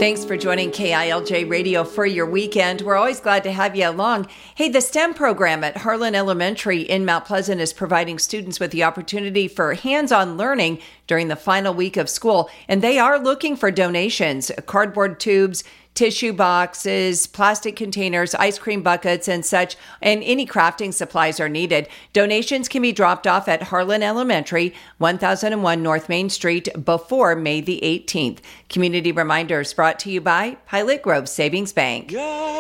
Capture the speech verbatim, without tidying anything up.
Thanks for joining K I L J Radio for your weekend. We're always glad to have you along. Hey, the STEM program at Harlan Elementary in Mount Pleasant is providing students with the opportunity for hands-on learning during the final week of school, and they are looking for donations, cardboard tubes, tissue boxes, plastic containers, ice cream buckets, and such, and any crafting supplies are needed. Donations can be dropped off at Harlan Elementary, one thousand one North Main Street, before May the eighteenth. Community reminders brought to you by Pilot Grove Savings Bank.